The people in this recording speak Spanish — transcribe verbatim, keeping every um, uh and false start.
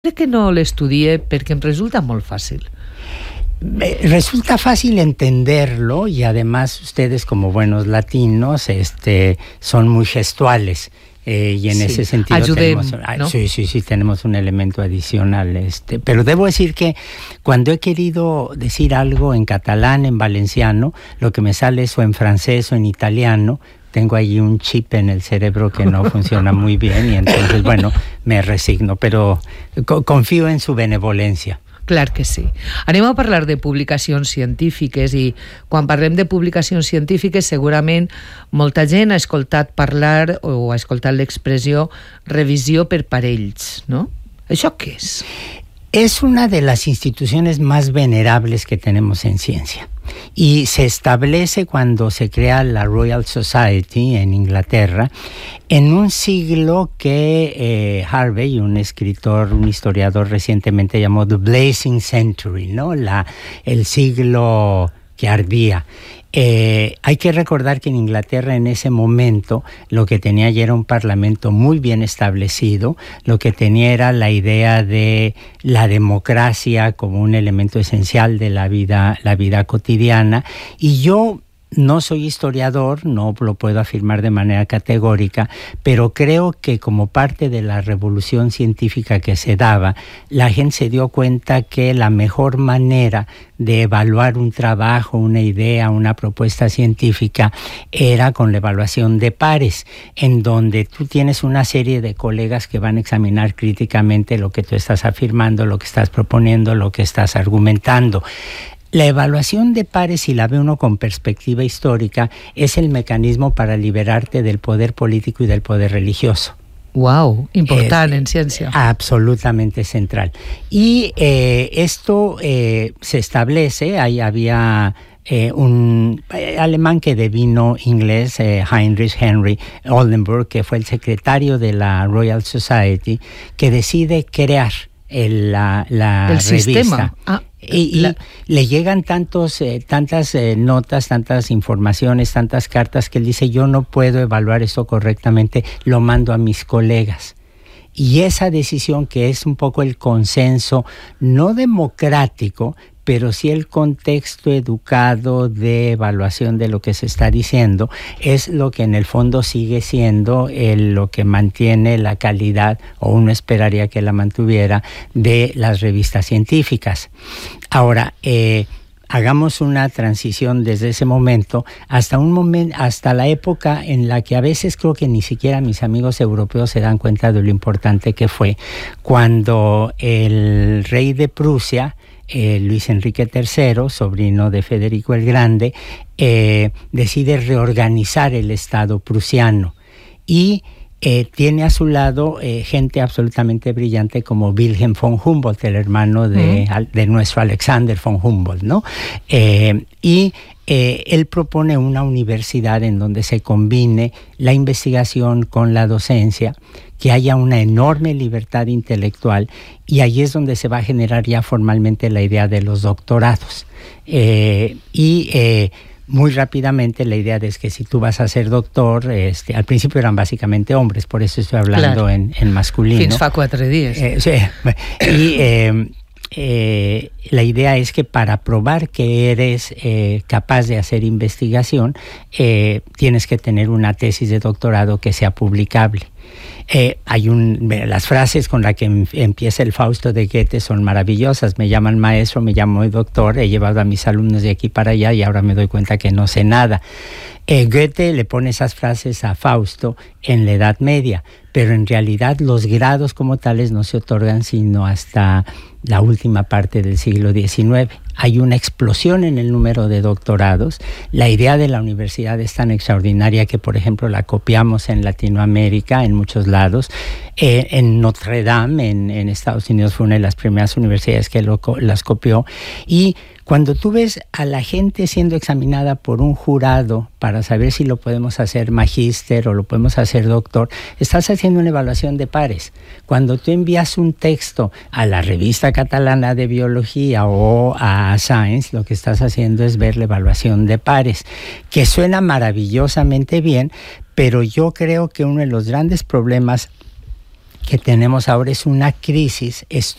Crec que no l'estudie perquè em resulta molt fàcil. Resulta fácil entenderlo y además ustedes como buenos latinos este, son muy gestuales. Eh, y en sí. ese sentido Ayudem, tenemos, ¿no? sí, sí, sí, tenemos un elemento adicional. Este, pero debo decir que cuando he querido decir algo en catalán, en valenciano, lo que me sale es o en francés o en italiano. Tengo allí un chip en el cerebro que no funciona muy bien y entonces, bueno, me resigno, pero co- confío en su benevolencia. Clar que sí. Anem a parlar de publicacions científiques i quan parlem de publicacions científiques segurament molta gent ha escoltat parlar o ha escoltat l'expressió revisió per parells, ¿no? ¿Això qué es? Es una de las instituciones más venerables que tenemos en ciencia y se establece cuando se crea la Royal Society en Inglaterra en un siglo que eh, Harvey, un escritor, un historiador recientemente llamó The Blazing Century, ¿no? La, el siglo que ardía. Eh, hay que recordar que en Inglaterra en ese momento lo que tenía ya era un parlamento muy bien establecido, lo que tenía era la idea de la democracia como un elemento esencial de la vida, la vida cotidiana, y yo no soy historiador, no lo puedo afirmar de manera categórica, pero creo que como parte de la revolución científica que se daba, la gente se dio cuenta que la mejor manera de evaluar un trabajo, una idea, una propuesta científica era con la evaluación de pares, en donde tú tienes una serie de colegas que van a examinar críticamente lo que tú estás afirmando, lo que estás proponiendo, lo que estás argumentando. La evaluación de pares, si la ve uno con perspectiva histórica, es el mecanismo para liberarte del poder político y del poder religioso. Wow, important eh, en ciencia. Absolutamente central. Y eh, esto eh, se establece, ahí había eh, un alemán que devino inglés, eh, Heinrich Henry Oldenburg, que fue el secretario de la Royal Society, que decide crear el, la, la el revista. Sistema. Ah. Y, y la... le llegan tantos, eh, tantas eh, notas, tantas informaciones, tantas cartas que él dice, yo no puedo evaluar esto correctamente, lo mando a mis colegas. Y esa decisión, que es un poco el consenso, no democrático, pero sí el contexto educado de evaluación de lo que se está diciendo, es lo que en el fondo sigue siendo el, lo que mantiene la calidad, o uno esperaría que la mantuviera, de las revistas científicas. Ahora, eh, hagamos una transición desde ese momento hasta un momento, hasta la época en la que a veces creo que ni siquiera mis amigos europeos se dan cuenta de lo importante que fue cuando el rey de Prusia, Eh, Luis Enrique tercero, sobrino de Federico el Grande, eh, decide reorganizar el Estado prusiano y eh, tiene a su lado eh, gente absolutamente brillante como Wilhelm von Humboldt, el hermano de, mm. de nuestro Alexander von Humboldt, ¿no? Eh, y eh, él propone una universidad en donde se combine la investigación con la docencia, que haya una enorme libertad intelectual, y ahí es donde se va a generar ya formalmente la idea de los doctorados. Eh, y eh, muy rápidamente la idea es que si tú vas a ser doctor, este, al principio eran básicamente hombres, por eso estoy hablando claro. en, en masculino. Fins fa quatre dies. Eh, sí, y eh, eh, la idea es que para probar que eres eh, capaz de hacer investigación, eh, tienes que tener una tesis de doctorado que sea publicable. Eh, hay un, las frases con las que em, empieza el Fausto de Goethe son maravillosas. Me llaman maestro, me llamo doctor, he llevado a mis alumnos de aquí para allá y ahora me doy cuenta que no sé nada. Eh, Goethe le pone esas frases a Fausto en la Edad Media, pero en realidad los grados como tales no se otorgan sino hasta la última parte del siglo diecinueve. Hay una explosión en el número de doctorados. La idea de la universidad es tan extraordinaria que, por ejemplo, la copiamos en Latinoamérica, en muchos lados. Eh, en Notre Dame, en, en Estados Unidos, fue una de las primeras universidades que lo, las copió. Y cuando tú ves a la gente siendo examinada por un jurado para saber si lo podemos hacer magíster o lo podemos hacer doctor, estás haciendo una evaluación de pares. Cuando tú envías un texto a la revista catalana de biología o a Science, lo que estás haciendo es ver la evaluación de pares, que suena maravillosamente bien, pero yo creo que uno de los grandes problemas que tenemos ahora es una crisis estructural